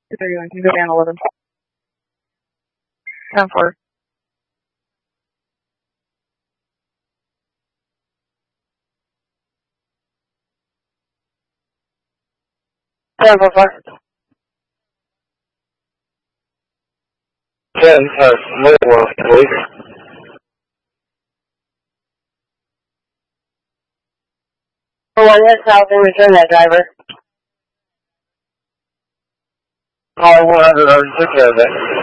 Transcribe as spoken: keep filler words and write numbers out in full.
What are you doing? You go down eleven. Down four. Down four four. ten, uh, more, please. Oh, one hit south and return that driver. Call one hundred, I took care of that.